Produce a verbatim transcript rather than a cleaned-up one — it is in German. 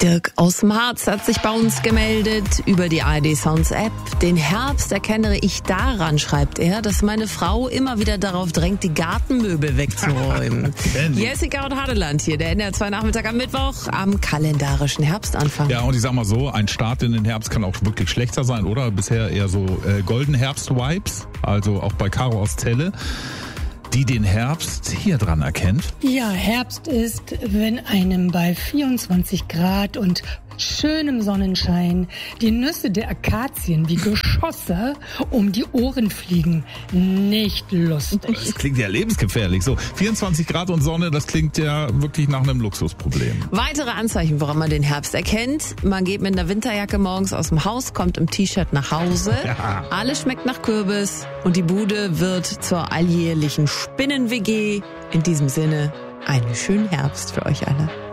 Dirk aus dem Harz hat sich bei uns gemeldet über die A R D Sounds App. Den Herbst erkenne ich daran, schreibt er, dass meine Frau immer wieder darauf drängt, die Gartenmöbel wegzuräumen. Jessica und Hadeland hier, der N R zwei Nachmittag am Mittwoch am kalendarischen Herbstanfang. Ja, und ich sag mal so, ein Start in den Herbst kann auch wirklich schlechter sein, oder? Bisher eher so äh, Golden Herbst-Vibes, also auch bei Caro aus Celle, die den Herbst hier dran erkennt. Ja, Herbst ist, wenn einem bei vierundzwanzig Grad und schönem Sonnenschein die Nüsse der Akazien wie Geschosse um die Ohren fliegen. Nicht lustig. Das klingt ja lebensgefährlich. So, vierundzwanzig Grad und Sonne, das klingt ja wirklich nach einem Luxusproblem. Weitere Anzeichen, woran man den Herbst erkennt. Man geht mit einer Winterjacke morgens aus dem Haus, kommt im T-Shirt nach Hause. Ja. Alles schmeckt nach Kürbis und die Bude wird zur alljährlichen Spinnen-W G. In diesem Sinne, einen schönen Herbst für euch alle.